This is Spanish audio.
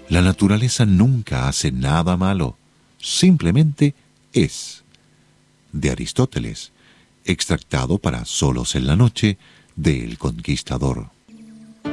La naturaleza nunca hace nada malo, simplemente es. De Aristóteles, extractado para Solos en la noche, de El Conquistador.